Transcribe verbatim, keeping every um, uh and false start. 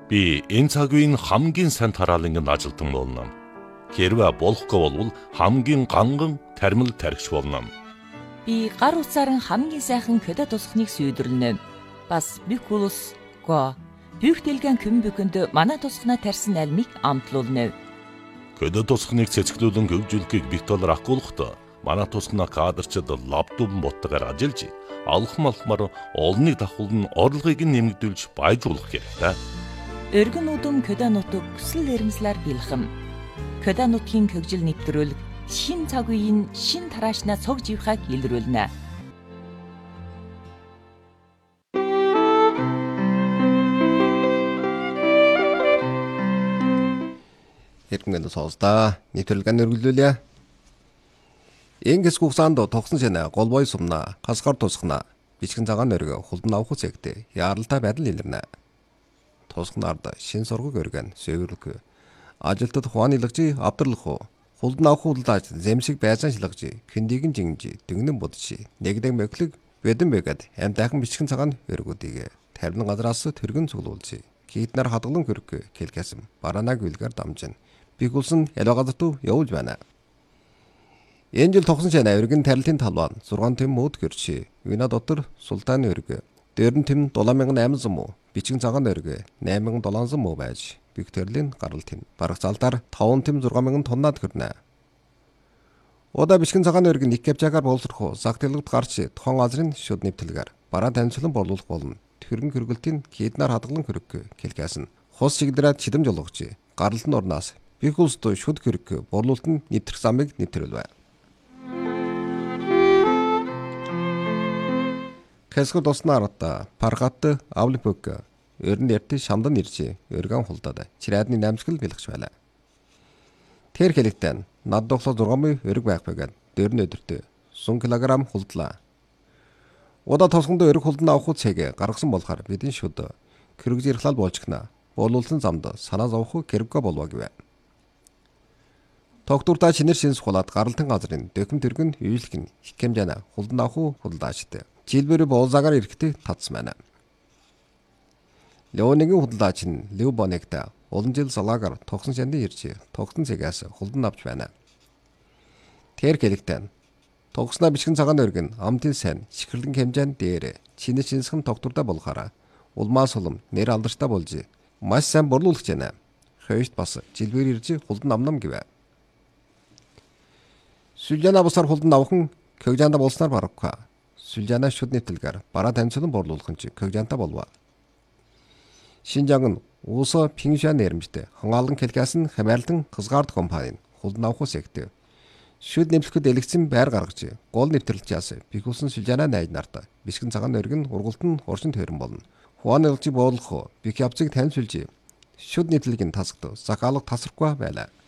Би энэ цаг үеийн хамгийн сайн тараалангийн ажилтан болно. Хэрвээ болохгүй бол хамгийн ганган тармил тархич болно. Би гар утсаар хамгийн сайхан көдө тусахныг сүйдрлэнэ. Бас бикулус го бүх дэлгэн күм бүхэнд манай тусахна тарьсан альмыг амтлуулна. Көдө тусахныг цэцгэлүүлэн хөгжүүлэхийг бит доллар ахгуулахдаа манай тусахна кадрчид лаптоп боттогоор ажиллаж алхам алхмаар олныг давхуулн орлогыг нэмэгдүүлж баяжуулах хэрэгтэй. Өргөн үдэм көдө нутаг хүсэл эрмслэр бэлхэм. Көдө нутгийн хөгжил нэвтрүүлэг шин цаг үеийн шин тараашнаа цог живхаг илрүүлнэ. Эргэн сонсдоо нэвтрүүлгэн өргөлүүлье. Ингээс хугацаанд тогсон шэнэ голбой сумна хасгаар тусахна бичгэн цагаан өргө хулдан авах зэгтээ яаралтай байдал илэрнэ. Тусахнаард шин сургаг өргөн сөөвөрлөг ажилтад хуан илгжи авдарлах хулдан авах хулдаач зэмсэг байцаан шилгажи хэндигэн жингжи дэгнэн будчи нэгдэг мөглөг бэдэн бэгад амтайхан бичгэн цагаан өргүүдийг тарбин газраас тэргэн цуглуулжи китнэр хадгалан хөрөг хэлгээсэн баранаг үлгэр дамжин бигулсан ялва газартуу явуулж байна. Энэ жил тогсон шанаа өргөн тарилтын талбан зургаан тэм мод гэрчи вина дотор султан өргө дөрөн тэм долоо мянган айман зам бичгэн цагаан өргө найман мянган долоон зам байж биг төрлийн гарал тэм бараг залдаар таван тэм зургаан мянган тоннаад хүрнэ. Ода бичгэн цагаан өргө нэг капчагаар боловсрох загтэлгд гарч тухайн газрын шүд нэвтэлгээр бараа танилцуулан борлуулах болно. Тэргэн хөргөлтийн киднаар хадгалан хөрөг хэлгээсэн. Хус чиглэрээд чидэм жолгогч гаралтын орноос биг улсд шүд хөрөг борлуулалтын нэвтрэх замыг нэвтрүүлвэ. Хэсгүүд уснаарата паргат авлипөг өрн ярти шамдан иржи өргөн хулдаад чирээдны намсгал бэлгэж байлаа. Тэр хэлэгтэн над доглоо зургамын өрг байх байгаад дөрн өдөртөө сум килограмм хулдлаа. Удаа тосгонд өрг хулдан авах цэгээ гаргасан болохоор бидний шүд кэрэг зэрхлал болчихна. Боолуулсан замд санаа зовх кэрэггэ болов гэвэ. Тогтуртаа чинэр шинс хулаад гаралтын газрын дөкм тэргэн үйлхэн хикэмжана хулдан авах хулдаачтай. Жилбэр боолзаагаар ирэхдээ татсан байна. Леонигийн худалдаач нь Лев Бонегта олон жил салаагаар тогсон шандын ирж тогсон цэгээс хулдан авч байна. Тэр хэлэгтэн тогсноо бичгэн цагаан өргөн амтын сайн шихэрлэн хэмжээнд дээр чинэ шинсхэн тогтурдаа болохаараа улмаас улам нэр алдартай болж маш сайн борлуулагч байна. Хойшд бас жилбэр ирж хулдан амнам гэвэ. Сүлжана бусаар хулдан авхан көгжаанда болсноор бараггүй. Сүлжана шүд нэвтэлгээр бараа танилцуулан борлуулах нь көгжаанта болов. Шинжаан нь уусаа пингшан нэрмжтэй хангаалан хэлгээс нь хамаарлан хызгаард компани хулдан авах сектэв. Шүд нэмлэхэд элэгцэн байр гаргаж гол нэвтрэлчээс бигүүлсэн сүлжана найд нарт бишгэн цагаан өргөн ургалт нь уршин төрөн болно. Хуан элжи боолох бик явцыг танилцуулж шүд нэвтлэгийн тасагт закаалга тасрахгүй байлаа.